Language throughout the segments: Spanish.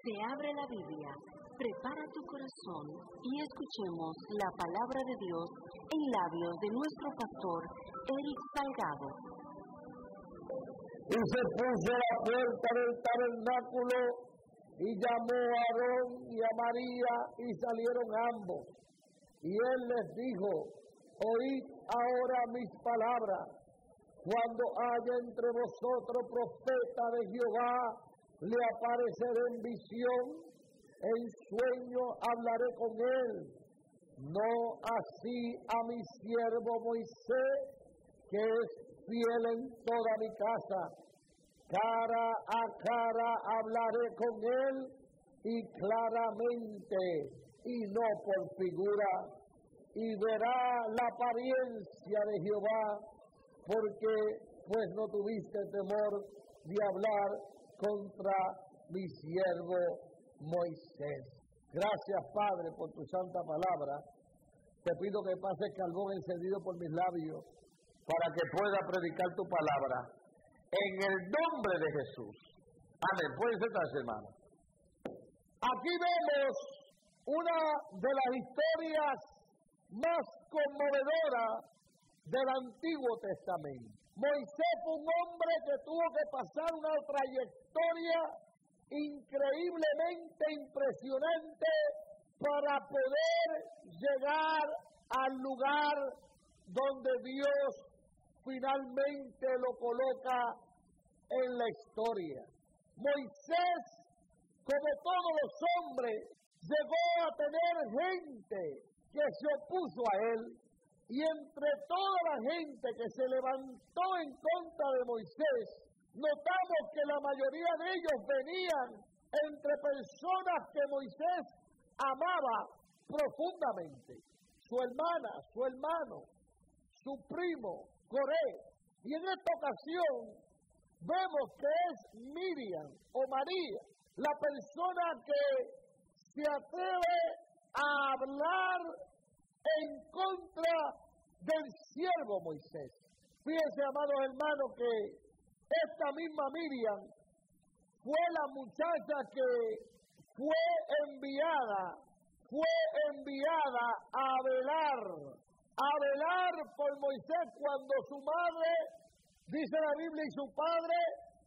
Se abre la Biblia, prepara tu corazón y escuchemos la palabra de Dios en labios de nuestro pastor Eric Salgado. Y se puso a la puerta del tabernáculo y llamó a Aarón y a María y salieron ambos. Y él les dijo: oíd ahora mis palabras. Cuando haya entre vosotros profeta de Jehová, le apareceré en visión, en sueño hablaré con él. No así a mi siervo Moisés, que es fiel en toda mi casa. Cara a cara hablaré con él, y claramente, y no por figura, y verá la apariencia de Jehová, porque pues no tuviste temor de hablar contra mi siervo Moisés. Gracias, Padre, por tu santa palabra. Te pido que pases carbón encendido por mis labios para que pueda predicar tu palabra. En el nombre de Jesús. Amén. Pueden sentarse, hermano. Aquí vemos una de las historias más conmovedoras del Antiguo Testamento. Moisés fue un hombre que tuvo que pasar una trayectoria increíblemente impresionante para poder llegar al lugar donde Dios finalmente lo coloca en la historia. Moisés, como todos los hombres, llegó a tener gente que se opuso a él. Y entre toda la gente que se levantó en contra de Moisés, notamos que la mayoría de ellos venían entre personas que Moisés amaba profundamente. Su hermana, su hermano, su primo, Coré. Y en esta ocasión vemos que es Miriam o María, la persona que se atreve a hablar en contra del siervo Moisés. Fíjense, amados hermanos, que esta misma Miriam fue la muchacha que fue enviada a velar por Moisés cuando su madre, dice la Biblia, y su padre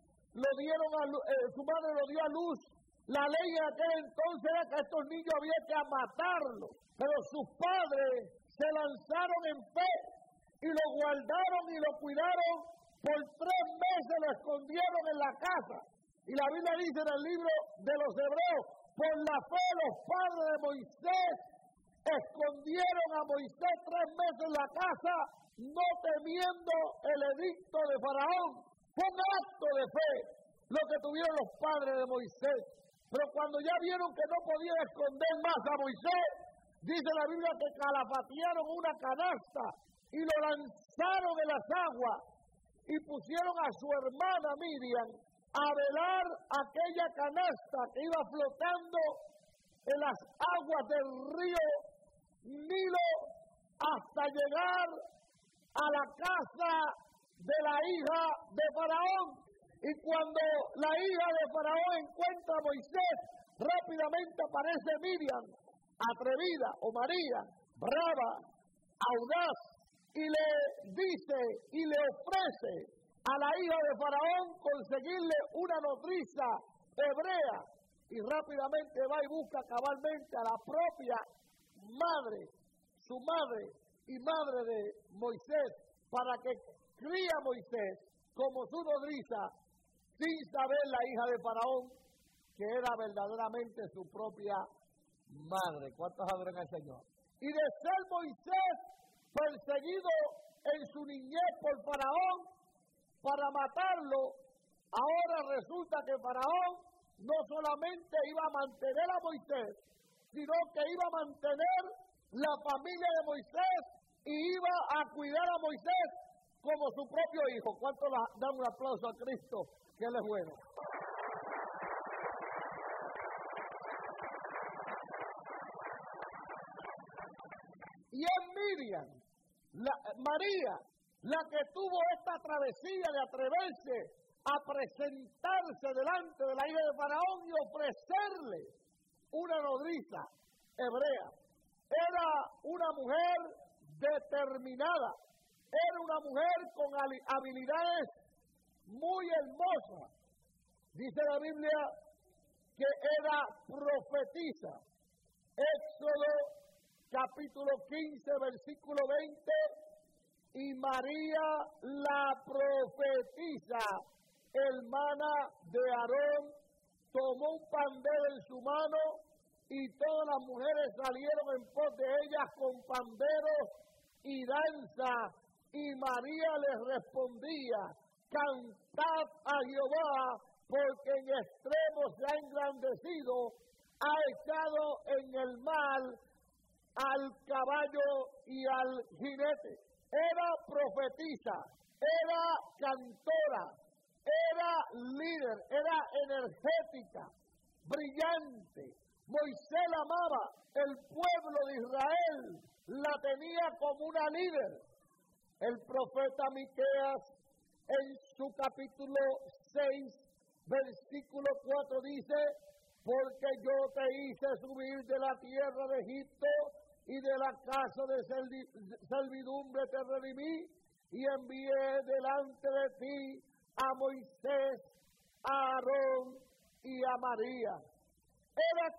su madre lo dio a luz. La ley en aquel entonces era que a estos niños había que matarlos, pero sus padres se lanzaron en fe y lo guardaron y lo cuidaron. Por 3 meses lo escondieron en la casa. Y la Biblia dice en el libro de los Hebreos: por la fe los padres de Moisés escondieron a Moisés 3 meses en la casa, no temiendo el edicto de Faraón. Fue un acto de fe lo que tuvieron los padres de Moisés. Pero cuando ya vieron que no podían esconder más a Moisés, dice la Biblia que calafatearon una canasta y lo lanzaron en las aguas y pusieron a su hermana Miriam a velar aquella canasta que iba flotando en las aguas del río Nilo hasta llegar a la casa de la hija de Faraón. Y cuando la hija de Faraón encuentra a Moisés, rápidamente aparece Miriam, atrevida, o María, brava, audaz, y le dice y le ofrece a la hija de Faraón conseguirle una nodriza hebrea, y rápidamente va y busca cabalmente a la propia madre, su madre y madre de Moisés, para que cría a Moisés como su nodriza, sin saber la hija de Faraón que era verdaderamente su propia madre. ¿Cuántos adoran al Señor? Y de ser Moisés perseguido en su niñez por Faraón para matarlo, ahora resulta que Faraón no solamente iba a mantener a Moisés, sino que iba a mantener la familia de Moisés y iba a cuidar a Moisés como su propio hijo. ¿Cuántos dan un aplauso a Cristo? Que Él es bueno. Y es Miriam, María, la que tuvo esta travesía de atreverse a presentarse delante de la hija de Faraón y ofrecerle una nodriza hebrea. Era una mujer determinada, era una mujer con habilidades muy hermosas. Dice la Biblia que era profetisa. Éxodo capítulo 15, versículo 20, y María la profetisa, hermana de Aarón, tomó un pandero en su mano y todas las mujeres salieron en pos de ellas con panderos y danza, y María les respondía: cantad a Jehová, porque en extremo se ha engrandecido, ha echado en el mal al caballo y al jinete. Era profetisa, era cantora, era líder, era energética, brillante. Moisés la amaba, el pueblo de Israel la tenía como una líder. El profeta Miqueas en su capítulo 6, versículo 4 dice: porque yo te hice subir de la tierra de Egipto y de la casa de servidumbre te redimí, y envié delante de ti a Moisés, a Aarón y a María. Era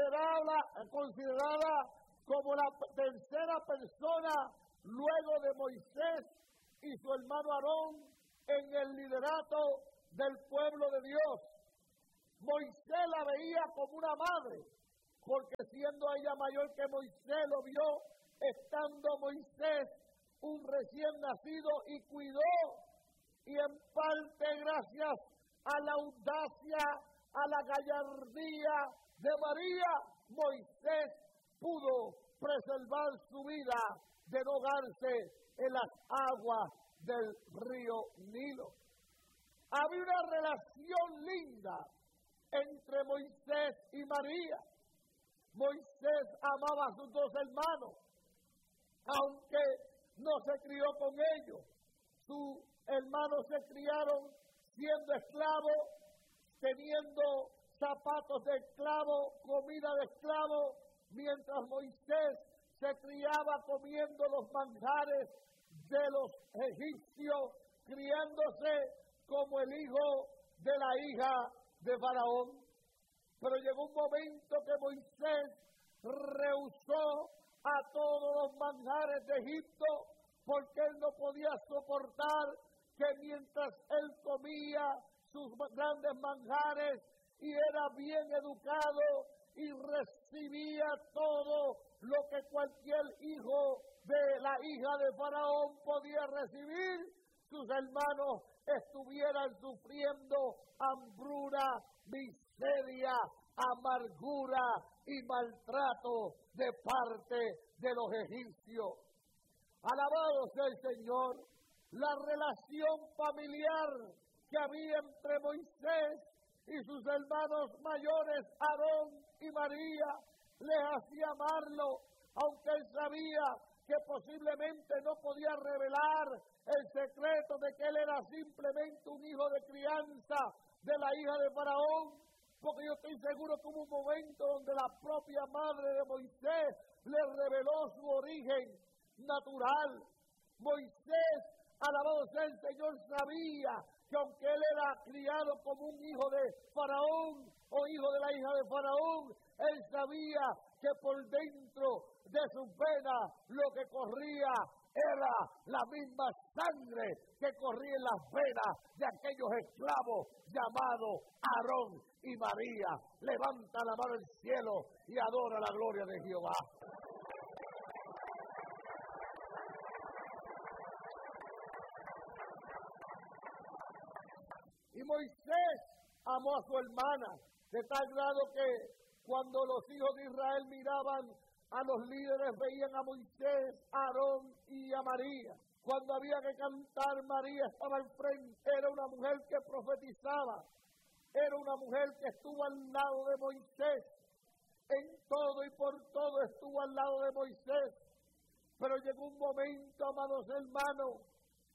considerada como la tercera persona luego de Moisés y su hermano Aarón en el liderato del pueblo de Dios. Moisés la veía como una madre, porque siendo ella mayor que Moisés, lo vio estando Moisés un recién nacido y cuidó, y en parte gracias a la audacia, a la gallardía de María, Moisés pudo preservar su vida de no ahogarse en las aguas del río Nilo. Había una relación linda entre Moisés y María. Moisés amaba a sus dos hermanos, aunque no se crió con ellos. Sus hermanos se criaron siendo esclavos, teniendo zapatos de esclavo, comida de esclavo, mientras Moisés se criaba comiendo los manjares de los egipcios, criándose como el hijo de la hija de Faraón. Pero llegó un momento que Moisés rehusó a todos los manjares de Egipto, porque él no podía soportar que mientras él comía sus grandes manjares y era bien educado y recibía todo lo que cualquier hijo de la hija de Faraón podía recibir, sus hermanos estuvieran sufriendo hambruna, miseria, amargura y maltrato de parte de los egipcios. Alabado sea el Señor. La relación familiar que había entre Moisés y sus hermanos mayores, Aarón y María, les hacía amarlo, aunque él sabía que posiblemente no podía revelar el secreto de que él era simplemente un hijo de crianza de la hija de Faraón, porque yo estoy seguro que hubo un momento donde la propia madre de Moisés le reveló su origen natural. Moisés, alabado sea el Señor, sabía que aunque él era criado como un hijo de Faraón o hijo de la hija de Faraón, él sabía que por dentro de sus venas lo que corría era la misma sangre que corría en las venas de aquellos esclavos llamados Aarón y María. Levanta la mano al cielo y adora la gloria de Jehová. Y Moisés amó a su hermana, de tal grado que cuando los hijos de Israel miraban a los líderes, veían a Moisés, a Aarón y a María. Cuando había que cantar, María estaba al frente. Era una mujer que profetizaba, era una mujer que estuvo al lado de Moisés. En todo y por todo estuvo al lado de Moisés. Pero llegó un momento, amados hermanos,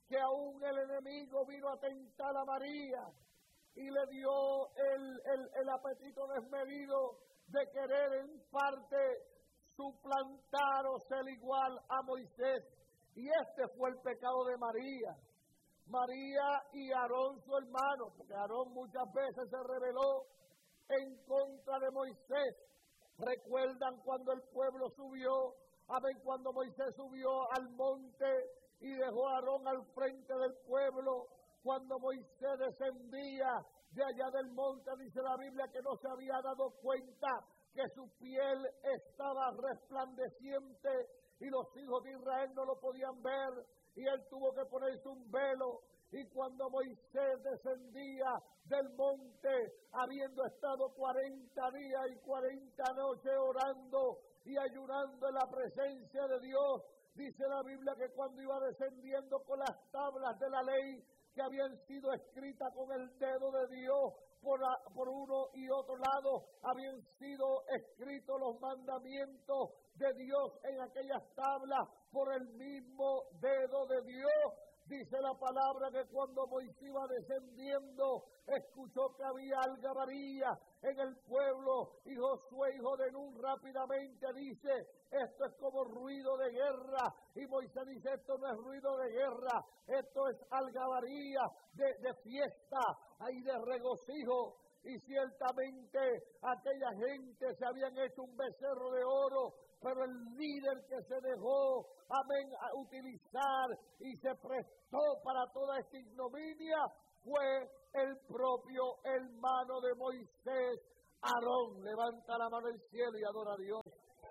que aún el enemigo vino a tentar a María y le dio el apetito desmedido de querer en parte suplantar o ser igual a Moisés. Y este fue el pecado de María. María y Aarón su hermano, porque Aarón muchas veces se rebeló en contra de Moisés. Recuerdan cuando el pueblo subió, cuando Moisés subió al monte y dejó a Aarón al frente del pueblo. Cuando Moisés descendía de allá del monte, dice la Biblia que no se había dado cuenta que su piel estaba resplandeciente y los hijos de Israel no lo podían ver, y él tuvo que ponerse un velo. Y cuando Moisés descendía del monte, habiendo estado 40 días y 40 noches orando y ayunando en la presencia de Dios, dice la Biblia que cuando iba descendiendo con las tablas de la ley que habían sido escritas con el dedo de Dios, por uno y otro lado habían sido escritos los mandamientos de Dios en aquellas tablas por el mismo dedo de Dios. Dice la palabra que cuando Moisés iba descendiendo, escuchó que había algarabía en el pueblo, y Josué, hijo de Nun, rápidamente dice: esto es como ruido de guerra. Y Moisés dice: esto no es ruido de guerra, esto es algarabía de fiesta y de regocijo. Y ciertamente aquella gente se habían hecho un becerro de oro, pero el líder que se dejó, a utilizar y se prestó para toda esta ignominia fue el propio hermano de Moisés, Aarón. Levanta la mano al cielo y adora a Dios.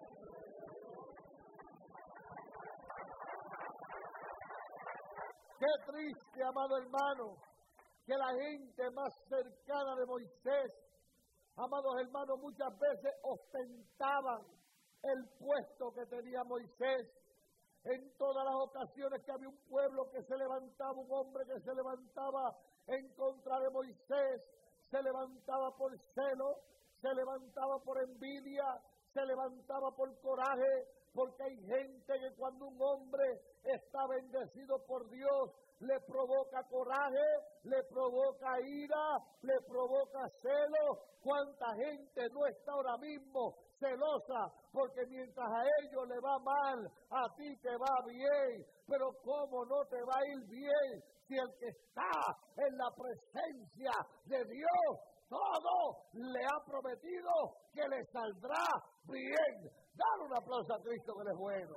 Qué triste, amado hermano, que la gente más cercana de Moisés, amados hermanos, muchas veces ostentaban el puesto que tenía Moisés. En todas las ocasiones que había un pueblo que se levantaba, un hombre que se levantaba en contra de Moisés, se levantaba por celo, se levantaba por envidia, se levantaba por coraje, porque hay gente que cuando un hombre está bendecido por Dios, le provoca coraje, le provoca ira, le provoca celo. ¿Cuánta gente no está ahora mismo celosa? Porque mientras a ellos le va mal, a ti te va bien. Pero ¿cómo no te va a ir bien si el que está en la presencia de Dios todo le ha prometido que le saldrá bien? Dale un aplauso a Cristo, que Él es bueno.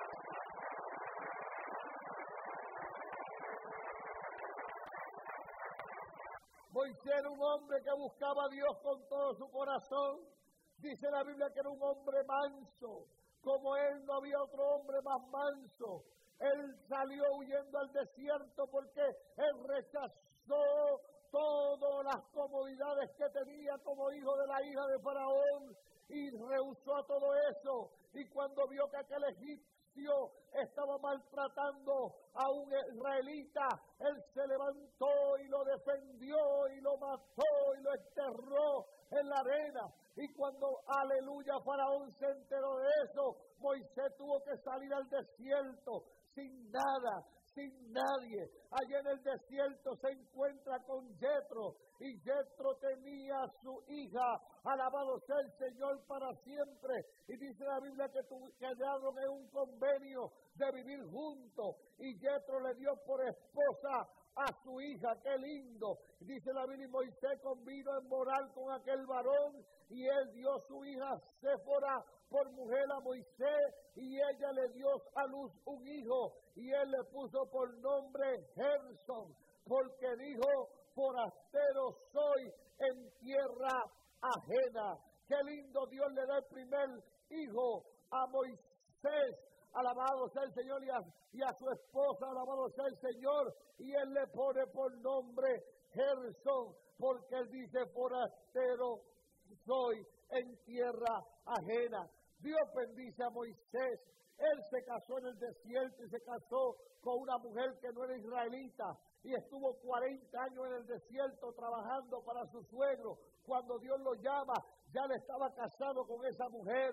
Moisés era un hombre que buscaba a Dios con todo su corazón. Dice la Biblia que era un hombre manso. Como él no había otro hombre más manso. Él salió huyendo al desierto porque él rechazó todas las comodidades que tenía como hijo de la hija de Faraón y rehusó a todo eso. Y cuando vio que aquel egipcio estaba maltratando a un israelita, él se levantó y lo defendió y lo mató y lo enterró en la arena. Y cuando, aleluya, Faraón se enteró de eso, Moisés tuvo que salir al desierto sin nada, sin nadie. Allá en el desierto se encuentra con Jetro, y Jetro tenía a su hija, alabado sea el Señor para siempre. Y dice la Biblia que quedaron en un convenio de vivir juntos, y Jetro le dio por esposa a su hija. ¡Qué lindo! Dice la Biblia: y Moisés convino en morar con aquel varón, y él dio su hija Séfora por mujer a Moisés, y ella le dio a luz un hijo, y él le puso por nombre Gerson, porque dijo: forastero soy en tierra ajena. ¡Qué lindo! Dios le da el primer hijo a Moisés, alabado sea el Señor, y a su esposa, alabado sea el Señor, y él le pone por nombre Gerson, porque él dice: forastero soy en tierra ajena. Dios bendice a Moisés. Él se casó en el desierto y se casó con una mujer que no era israelita, y estuvo 40 años en el desierto trabajando para su suegro. Cuando Dios lo llama, ya le estaba casado con esa mujer.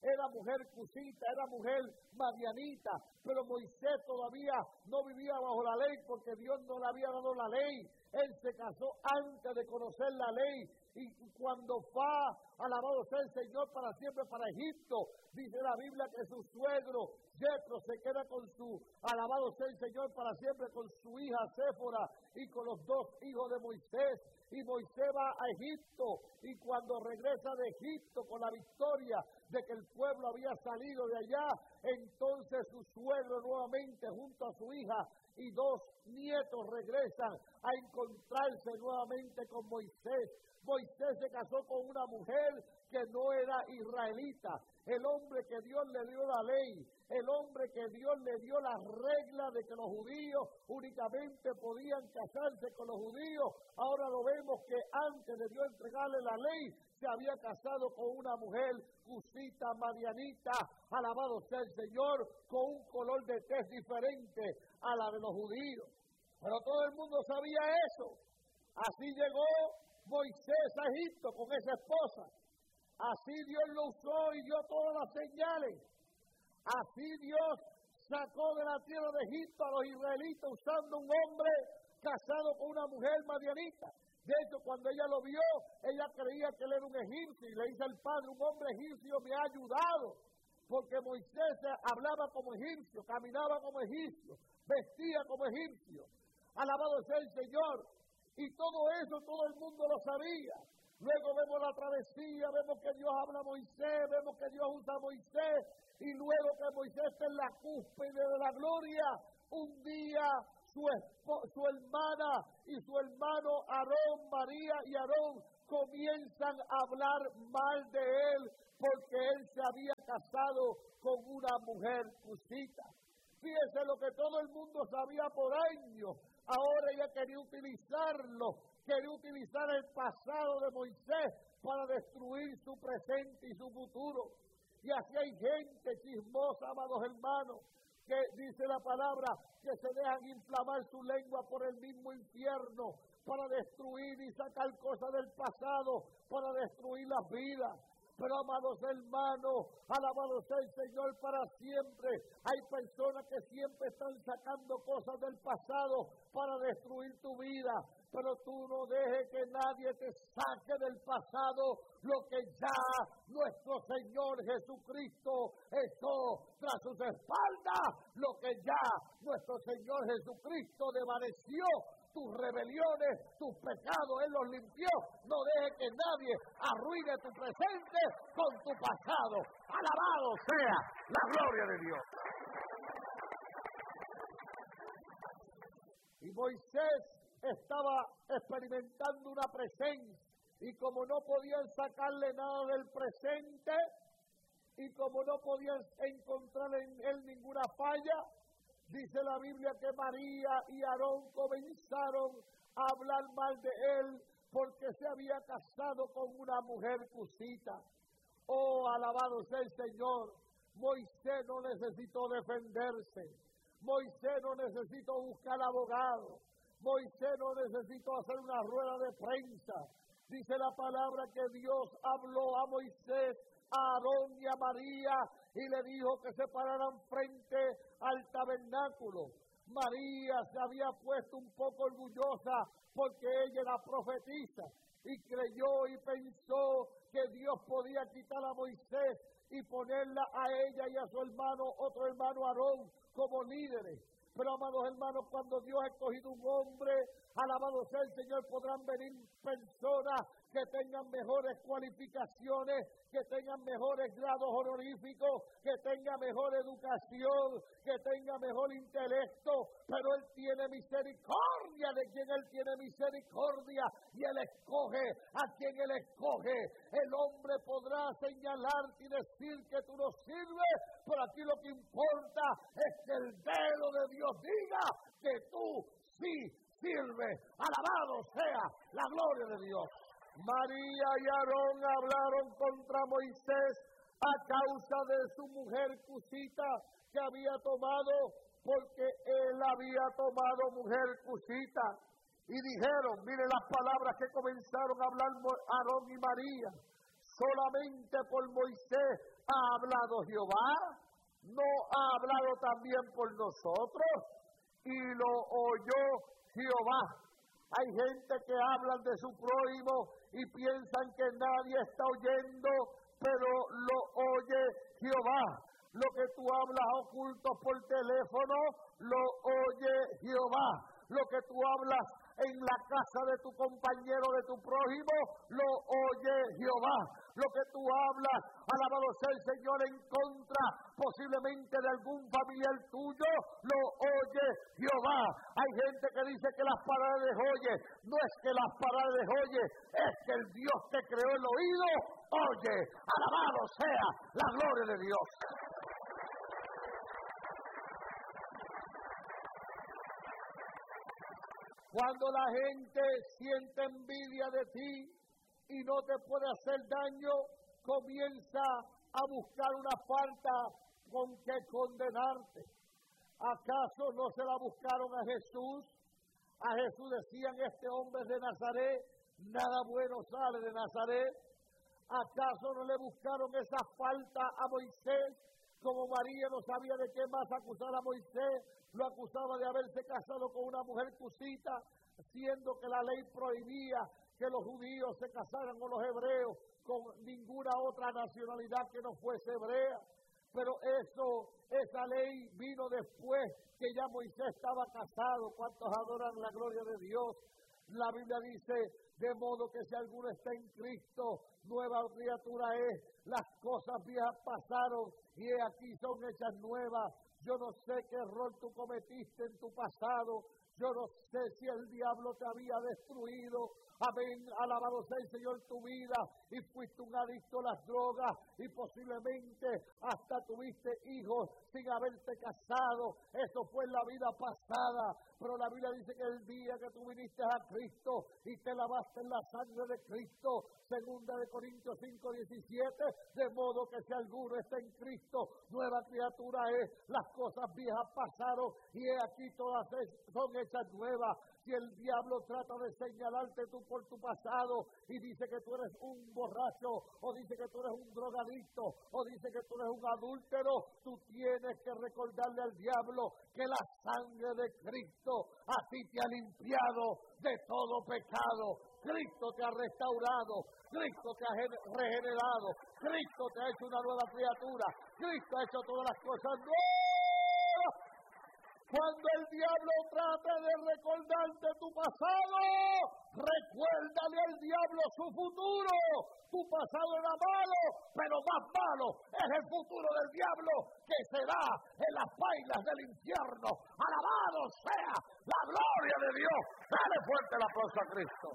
era mujer cusita, era mujer madianita, pero Moisés todavía no vivía bajo la ley porque Dios no le había dado la ley. Él se casó antes de conocer la ley y cuando fue, alabado sea el Señor para siempre, para Egipto, dice la Biblia que su suegro Jetro se queda con su, alabado sea el Señor para siempre, con su hija Séfora y con los dos hijos de Moisés. Y Moisés va a Egipto y cuando regresa de Egipto con la victoria de que el pueblo había salido de allá, entonces su suegro nuevamente junto a su hija y dos nietos regresan a encontrarse nuevamente con Moisés. Moisés se casó con una mujer que no era israelita, el hombre que Dios le dio la ley, el hombre que Dios le dio la regla de que los judíos únicamente podían casarse con los judíos. Ahora lo vemos que antes de Dios entregarle la ley, se había casado con una mujer cusita, madianita, alabado sea el Señor, con un color de tez diferente a la de los judíos. Pero todo el mundo sabía eso. Así llegó Moisés a Egipto con esa esposa. Así Dios lo usó y dio todas las señales. Así Dios sacó de la tierra de Egipto a los israelitas usando un hombre casado con una mujer madianita. De hecho, cuando ella lo vio, ella creía que él era un egipcio y le dice al padre, un hombre egipcio me ha ayudado. Porque Moisés hablaba como egipcio, caminaba como egipcio, vestía como egipcio. Alabado sea el Señor. Y todo eso todo el mundo lo sabía. Luego vemos la travesía, vemos que Dios habla a Moisés, vemos que Dios usa a Moisés, y luego que Moisés está en la cúspide de la gloria, un día su hermana y su hermano Aarón, María y Aarón, comienzan a hablar mal de él, porque él se había casado con una mujer cusita. Fíjese lo que todo el mundo sabía por años. Ahora ella quería utilizarlo, quería utilizar el pasado de Moisés para destruir su presente y su futuro. Y así hay gente chismosa, amados hermanos, que dice la palabra, que se dejan inflamar su lengua por el mismo infierno para destruir y sacar cosas del pasado, para destruir las vidas. Pero, amados hermanos, alabado sea el Señor para siempre. Hay personas que siempre están sacando cosas del pasado para destruir tu vida. Pero tú no dejes que nadie te saque del pasado lo que ya nuestro Señor Jesucristo echó tras sus espaldas, lo que ya nuestro Señor Jesucristo desvaneció. Tus rebeliones, tus pecados, Él los limpió. No deje que nadie arruine tu presente con tu pasado. Alabado sea la gloria de Dios. Y Moisés estaba experimentando una presencia, y como no podían sacarle nada del presente, y como no podían encontrar en él ninguna falla, dice la Biblia que María y Aarón comenzaron a hablar mal de él porque se había casado con una mujer cusita. Oh, alabado sea el Señor. Moisés no necesitó defenderse. Moisés no necesitó buscar abogado. Moisés no necesitó hacer una rueda de prensa. Dice la palabra que Dios habló a Moisés, a Aarón y a María, y le dijo que se pararan frente al tabernáculo. María se había puesto un poco orgullosa porque ella era profetisa y creyó y pensó que Dios podía quitar a Moisés y ponerla a ella y a su hermano, otro hermano Aarón, como líderes. Pero, amados hermanos, cuando Dios ha escogido un hombre, alabado sea el Señor, podrán venir personas que tengan mejores cualificaciones, que tengan mejores grados honoríficos, que tengan mejor educación, que tengan mejor intelecto, pero Él tiene misericordia de quien Él tiene misericordia, y Él escoge a quien Él escoge. El hombre podrá señalarte y decir que tú no sirves, pero aquí lo que importa es que el dedo de Dios diga que tú sí sirves. Alabado sea la gloria de Dios. María y Aarón hablaron contra Moisés a causa de su mujer cusita que había tomado, porque él había tomado mujer cusita. Y dijeron, miren las palabras que comenzaron a hablar Aarón y María: solamente por Moisés ha hablado Jehová, ¿no ha hablado también por nosotros? Y lo oyó Jehová. Hay gente que hablan de su prójimo y piensan que nadie está oyendo, pero lo oye Jehová. Lo que tú hablas oculto por teléfono, lo oye Jehová. Lo que tú hablas en la casa de tu compañero, de tu prójimo, lo oye Jehová. Lo que tú hablas, alabado sea el Señor, en contra posiblemente de algún familiar tuyo, lo oye Jehová. Hay gente que dice que las paredes oye. No es que las paredes oye, es que el Dios que creó el oído oye. Alabado sea la gloria de Dios. Cuando la gente siente envidia de ti y no te puede hacer daño, comienza a buscar una falta con que condenarte. ¿Acaso no se la buscaron a Jesús? A Jesús decían, este hombre es de Nazaret, nada bueno sale de Nazaret. ¿Acaso no le buscaron esa falta a Moisés? Como María no sabía de qué más acusar a Moisés, lo acusaba de haberse casado con una mujer cusita, siendo que la ley prohibía que los judíos se casaran con los hebreos, con ninguna otra nacionalidad que no fuese hebrea. Pero esa ley vino después que ya Moisés estaba casado. ¿Cuántos adoran la gloria de Dios? La Biblia dice, de modo que si alguno está en Cristo, nueva criatura es. Las cosas viejas pasaron y aquí son hechas nuevas. Yo no sé qué error tú cometiste en tu pasado. Yo no sé si el diablo te había destruido. Amén, alabado sea el Señor tu vida y fuiste un adicto a las drogas y posiblemente hasta tuviste hijos sin haberte casado. Eso fue en la vida pasada, pero la Biblia dice que el día que tú viniste a Cristo y te lavaste en la sangre de Cristo, segunda de Corintios 5:17, de modo que si alguno está en Cristo, nueva criatura es. Las cosas viejas pasaron y he aquí todas son hechas nuevas. Si el diablo trata de señalarte tú por tu pasado y dice que tú eres un borracho, o dice que tú eres un drogadicto, o dice que tú eres un adúltero, tú tienes que recordarle al diablo que la sangre de Cristo a ti te ha limpiado de todo pecado. Cristo te ha restaurado, Cristo te ha regenerado, Cristo te ha hecho una nueva criatura, Cristo ha hecho todas las cosas nuevas. Cuando el diablo trate de recordarte tu pasado, recuérdale al diablo su futuro. Tu pasado era malo, pero más malo es el futuro del diablo que será en las pailas del infierno. Alabado sea la gloria de Dios. Dale fuerte el aplauso a Cristo.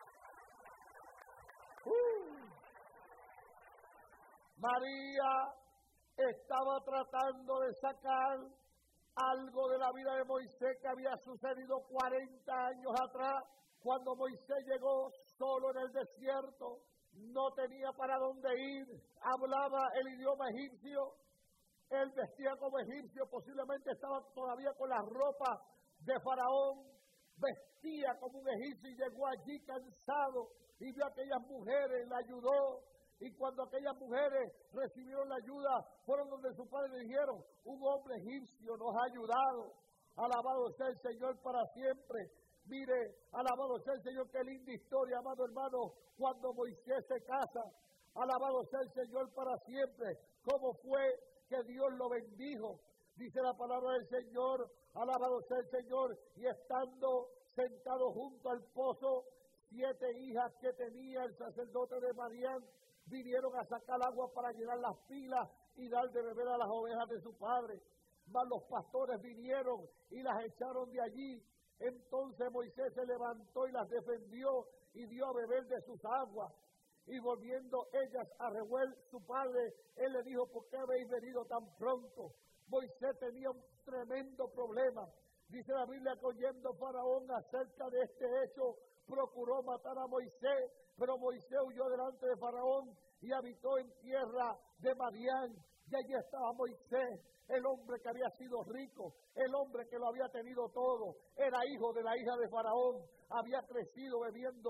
María estaba tratando de sacar algo de la vida de Moisés que había sucedido 40 años atrás, cuando Moisés llegó solo en el desierto, no tenía para dónde ir, hablaba el idioma egipcio, él vestía como egipcio, posiblemente estaba todavía con la ropa de Faraón, vestía como un egipcio y llegó allí cansado y vio a aquellas mujeres, la ayudó. Y cuando aquellas mujeres recibieron la ayuda, fueron donde su padre le dijeron, un hombre egipcio nos ha ayudado. Alabado sea el Señor para siempre. Mire, alabado sea el Señor, qué linda historia, amado hermano, cuando Moisés se casa. Alabado sea el Señor para siempre. ¿Cómo fue que Dios lo bendijo? Dice la palabra del Señor, alabado sea el Señor, y estando sentado junto al pozo, 7 hijas que tenía el sacerdote de Madián, vinieron a sacar agua para llenar las pilas y dar de beber a las ovejas de su padre. Mas los pastores vinieron y las echaron de allí. Entonces Moisés se levantó y las defendió y dio a beber de sus aguas. Y volviendo ellas a Reuel, su padre, él le dijo, ¿por qué habéis venido tan pronto? Moisés tenía un tremendo problema. Dice la Biblia que oyendo Faraón acerca de este hecho, procuró matar a Moisés, pero Moisés huyó delante de Faraón y habitó en tierra de Madián. Y allí estaba Moisés, el hombre que había sido rico, el hombre que lo había tenido todo, era hijo de la hija de Faraón, había crecido bebiendo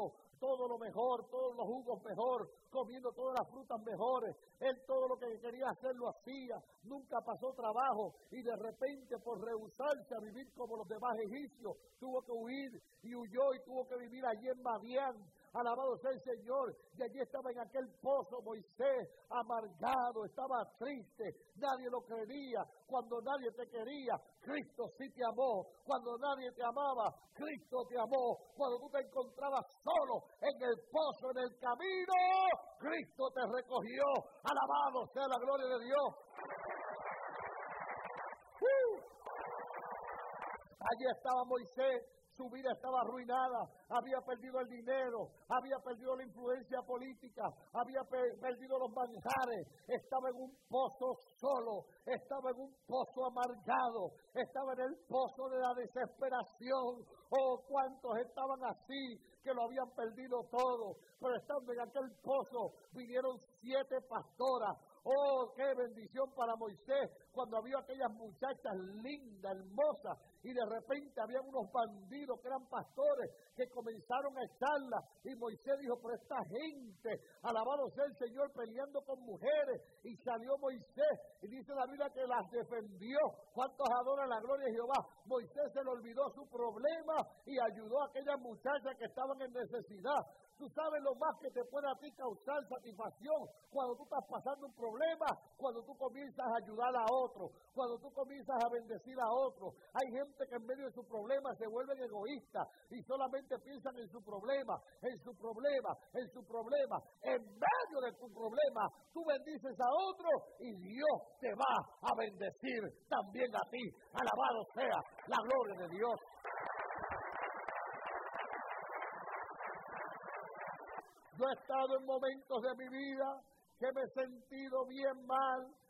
todo lo mejor, todos los jugos mejor, comiendo todas las frutas mejores. Él todo lo que quería hacer lo hacía, nunca pasó trabajo y de repente por rehusarse a vivir como los demás egipcios, tuvo que huir y huyó y tuvo que vivir allí en Madián. Alabado sea el Señor. Y allí estaba en aquel pozo Moisés, amargado, estaba triste, nadie lo creía. Cuando nadie te quería, Cristo sí te amó. Cuando nadie te amaba, Cristo te amó. Cuando tú te encontrabas solo en el pozo, en el camino, Cristo te recogió. Alabado sea la gloria de Dios. Allí estaba Moisés. Su vida estaba arruinada, había perdido el dinero, había perdido la influencia política, había perdido los manjares, estaba en un pozo solo, estaba en un pozo amargado, estaba en el pozo de la desesperación. Oh, cuántos estaban así, que lo habían perdido todo, pero estando en aquel pozo, vinieron 7 pastoras. Oh, qué bendición para Moisés, cuando vio aquellas muchachas lindas, hermosas, y de repente había unos bandidos que eran pastores, que comenzaron a echarlas, y Moisés dijo, pero esta gente, alabado sea el Señor, peleando con mujeres, y salió Moisés, y dice la Biblia que las defendió. ¿Cuántos adoran la gloria de Jehová? Moisés se le olvidó su problema, y ayudó a aquellas muchachas que estaban en necesidad. Tú sabes lo más que te puede a ti causar satisfacción cuando tú estás pasando un problema, cuando tú comienzas a ayudar a otro, cuando tú comienzas a bendecir a otro. Hay gente que en medio de su problema se vuelven egoístas y solamente piensan en su problema, en su problema, en su problema. En medio de tu problema, tú bendices a otro y Dios te va a bendecir también a ti. Alabado sea la gloria de Dios. Yo he estado en momentos de mi vida que me he sentido bien mal,